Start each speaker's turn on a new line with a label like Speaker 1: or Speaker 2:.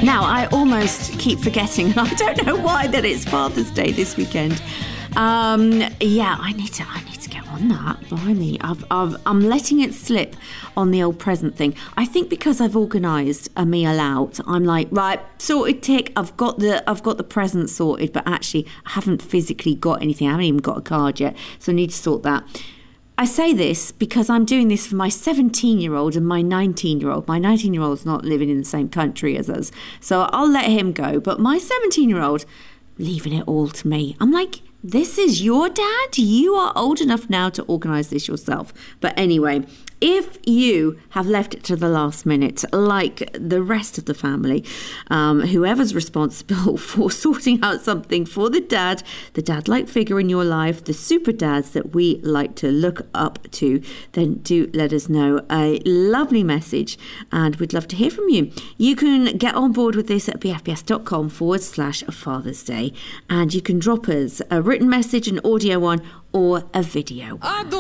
Speaker 1: Now, I almost keep forgetting, and I don't know why, that it's Father's Day this weekend. I need to get on that. Blimey, I'm letting it slip on the old present thing. I think because I've organised a meal out, I'm like, right, sorted, tick. I've got the present sorted, but actually I haven't physically got anything. I haven't even got a card yet, so I need to sort that. I say this because I'm doing this for my 17-year-old and my 19-year-old. My 19-year-old's not living in the same country as us, so I'll let him go. But my 17-year-old, leaving it all to me. I'm like, this is your dad? You are old enough now to organise this yourself. But anyway, if you have left it to the last minute, like the rest of the family, whoever's responsible for sorting out something for the dad-like figure in your life, the super dads that we like to look up to, then do let us know. A lovely message, and we'd love to hear from you. You can get on board with this at bfbs.com/Father's Day, and you can drop us a written message, an audio one, or a video.